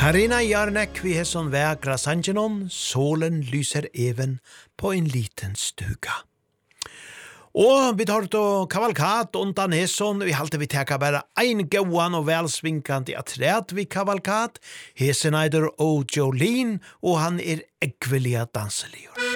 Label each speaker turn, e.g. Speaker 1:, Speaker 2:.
Speaker 1: Karina Jarnek vi har sån vägra sangenon, solen lyser even på en liten stuga. Og vi tar til kavalkat undan hesson, vi halte vi teka bare ein gåan og velsvinkant i atret vi kavalkat, hesen eider O. Jolene, og han eggvelia danseligur.